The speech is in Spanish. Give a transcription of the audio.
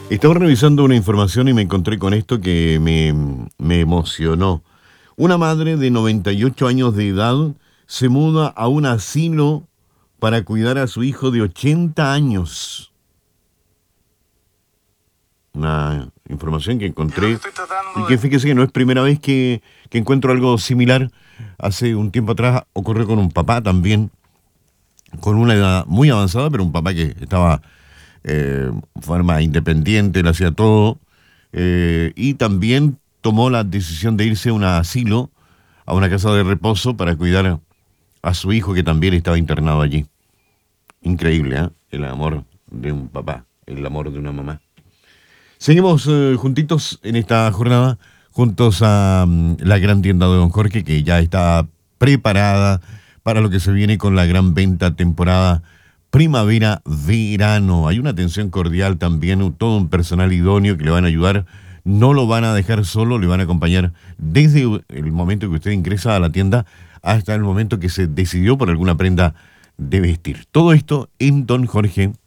Estaba revisando una información y me encontré con esto que me emocionó. Una madre de 98 años de edad se muda a un asilo para cuidar a su hijo de 80 años. Una información que encontré y que fíjese que no es primera vez que encuentro algo similar. Hace un tiempo atrás ocurrió con un papá también, con una edad muy avanzada, pero un papá que estaba forma independiente, él hacía todo, y también tomó la decisión de irse a un asilo, a una casa de reposo, para cuidar a su hijo que también estaba internado allí. Increíble, ¿eh? El amor de un papá, el amor de una mamá. Seguimos juntitos en esta jornada, juntos a la gran tienda de Don Jorge, que ya está preparada para lo que se viene con la gran venta temporada primavera-verano. Hay una atención cordial también, todo un personal idóneo que le van a ayudar. No lo van a dejar solo, le van a acompañar desde el momento que usted ingresa a la tienda hasta el momento que se decidió por alguna prenda de vestir. Todo esto en Don Jorge